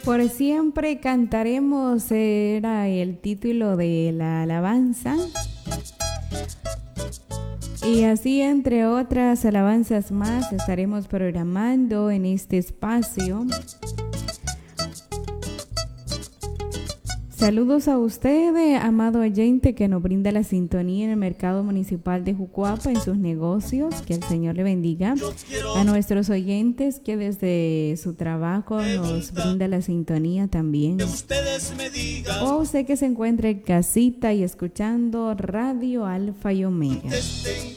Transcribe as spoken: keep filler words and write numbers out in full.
Por siempre cantaremos era el título de la alabanza. Y así, entre otras alabanzas más, estaremos programando en este espacio. Saludos a usted, amado oyente, que nos brinda la sintonía en el mercado municipal de Jucuapa, en sus negocios. Que el Señor le bendiga. A nuestros oyentes que desde su trabajo nos brinda la sintonía también. O usted que se encuentra en casita y escuchando Radio Alfa y Omega.